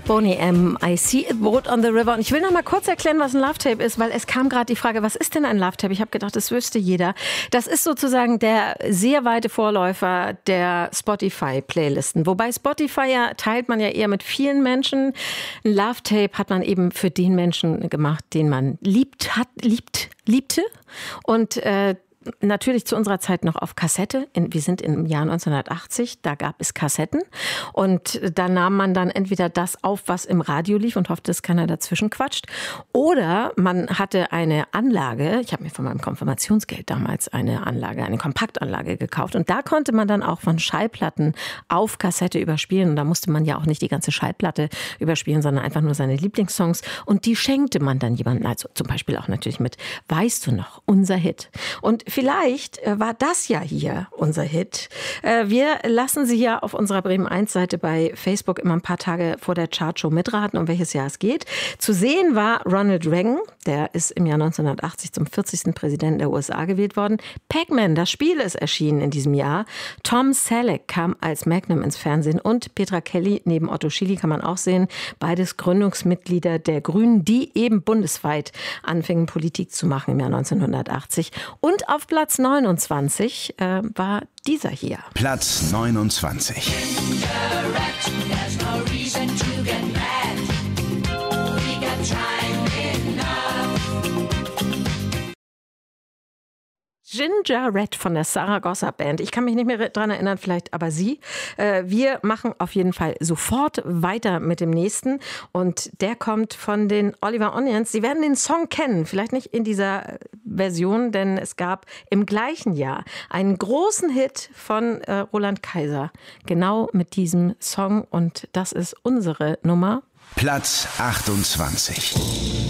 Boney M. I See a Boat on the River. Und ich will noch mal kurz erklären, was ein Love-Tape ist, weil es kam gerade die Frage, was ist denn ein Love-Tape? Ich habe gedacht, das wüsste jeder. Das ist sozusagen der sehr weite Vorläufer der Spotify-Playlisten. Wobei Spotify teilt man ja eher mit vielen Menschen. Ein Love-Tape hat man eben für den Menschen gemacht, den man liebte. Und natürlich zu unserer Zeit noch auf Kassette. Wir sind im Jahr 1980, da gab es Kassetten. Und da nahm man dann entweder das auf, was im Radio lief und hoffte, dass keiner dazwischen quatscht. Oder man hatte eine Anlage, ich habe mir von meinem Konfirmationsgeld damals eine Kompaktanlage gekauft. Und da konnte man dann auch von Schallplatten auf Kassette überspielen. Und da musste man ja auch nicht die ganze Schallplatte überspielen, sondern einfach nur seine Lieblingssongs. Und die schenkte man dann jemandem. Also zum Beispiel auch natürlich mit Weißt du noch, unser Hit. Und vielleicht war das ja hier unser Hit. Wir lassen Sie ja auf unserer Bremen 1-Seite bei Facebook immer ein paar Tage vor der Chartshow mitraten, um welches Jahr es geht. Zu sehen war Ronald Reagan, der ist im Jahr 1980 zum 40. Präsidenten der USA gewählt worden. Pac-Man, das Spiel, ist erschienen in diesem Jahr. Tom Selleck kam als Magnum ins Fernsehen und Petra Kelly neben Otto Schily kann man auch sehen. Beides Gründungsmitglieder der Grünen, die eben bundesweit anfingen, Politik zu machen im Jahr 1980. Und auf Platz 29 war dieser hier. Platz 29. Ginger Red von der Saragossa Band. Ich kann mich nicht mehr dran erinnern, vielleicht aber Sie. Wir machen auf jeden Fall sofort weiter mit dem nächsten. Und der kommt von den Oliver Onions. Sie werden den Song kennen, vielleicht nicht in dieser Version, denn es gab im gleichen Jahr einen großen Hit von Roland Kaiser. Genau mit diesem Song. Und das ist unsere Nummer. Platz 28.